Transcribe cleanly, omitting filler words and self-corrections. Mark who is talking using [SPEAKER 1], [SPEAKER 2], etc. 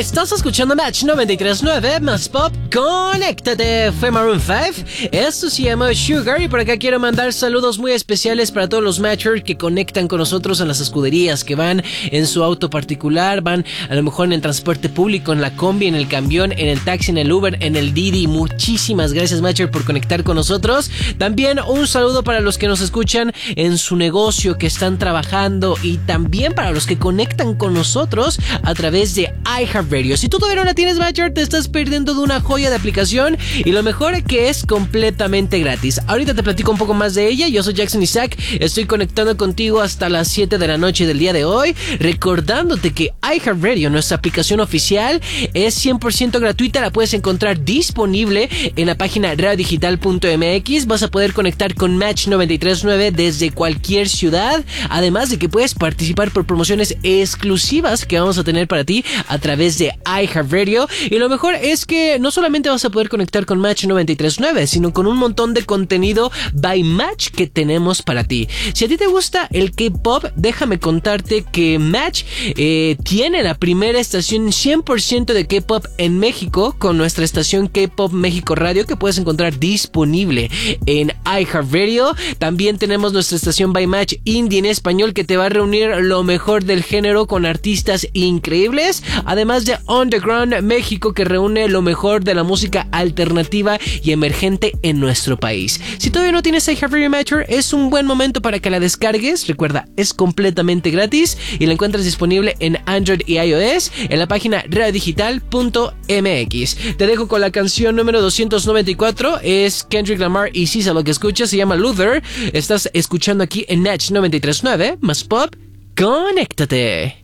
[SPEAKER 1] Estás escuchando Match 93.9 más Pop. Conéctate, fue Maroon 5. Esto se llama Sugar y por acá quiero mandar saludos muy especiales para todos los Matchers que conectan con nosotros en las escuderías, que van en su auto particular, van a lo mejor en el transporte público, en la combi, en el camión, en el taxi, en el Uber, en el Didi. Muchísimas gracias, Matcher, por conectar con nosotros. También un saludo para los que nos escuchan en su negocio, que están trabajando, y también para los que conectan con nosotros a través de iHeartRadio. Si tú todavía no la tienes, Matcher, te estás perdiendo de una joya de aplicación, y lo mejor es que es completamente gratis. Ahorita te platico un poco más de ella. Yo soy Jackson Isaac, estoy conectando contigo hasta las 7 de la noche del día de hoy, recordándote que iHeartRadio, nuestra aplicación oficial, es 100% gratuita. La puedes encontrar disponible en la página radiodigital.mx. Vas a poder conectar con Match 93.9 desde cualquier ciudad, además de que puedes participar por promociones exclusivas que vamos a tener para ti a través de iHeartRadio. Y lo mejor es que no solamente vas a poder conectar con Match 93.9, sino con un montón de contenido by Match que tenemos para ti. Si a ti te gusta el K-pop, déjame contarte que Match tiene la primera estación 100% de K-pop en México, con nuestra estación K-pop México Radio, que puedes encontrar disponible en iHeartRadio. También tenemos nuestra estación by Match Indie en español, que te va a reunir lo mejor del género con artistas increíbles, además de Underground México, que reúne lo mejor de la música alternativa y emergente en nuestro país. Si todavía no tienes iHeartRadio Matcher, es un buen momento para que la descargues. Recuerda, es completamente gratis y la encuentras disponible en Android y iOS en la página radiodigital.mx. Te dejo con la canción número 294. Es Kendrick Lamar y Sisa lo que escuchas. Se llama Luther. Estás escuchando aquí en Match 93.9 más Pop. Conéctate.